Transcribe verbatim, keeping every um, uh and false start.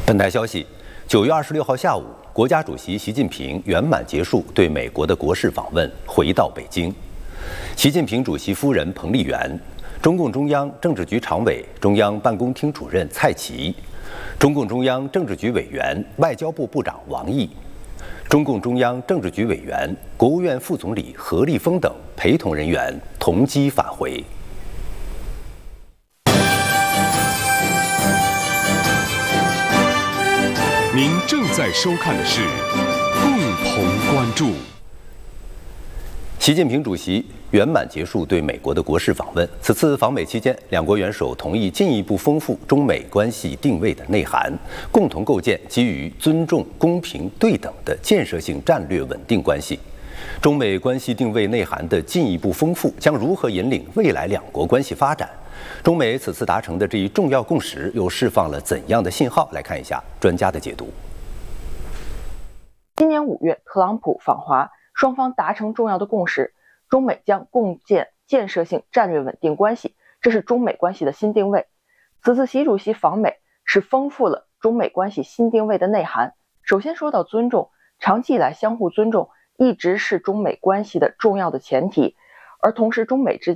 本台消息，九月二十六号下午，国家主席习近平圆满结束对美国的国事访问，回到北京。习近平主席夫人彭丽媛、中共中央政治局常委、中央办公厅主任蔡奇、中共中央政治局委员、外交部部长王毅、中共中央政治局委员、国务院副总理何立峰等陪同人员同机返回。 您正在收看的是共同关注。 习近平主席圆满结束对美国的国事访问。此次访美期间，两国元首同意进一步丰富中美关系定位的内涵，共同构建基于尊重、公平、对等的建设性战略稳定关系。中美关系定位内涵的进一步丰富，将如何引领未来两国关系发展？中美此次达成的这一重要共识，又释放了怎样的信号？来看一下专家的解读。 今年五月，特朗普访华，双方达成重要的共识，中美将共建建设性战略稳定关系，这是中美关系的新定位。此次习主席访美是丰富了中美关系新定位的内涵。首先说到尊重，长期以来相互尊重一直是中美关系的重要的前提，而同时中美之间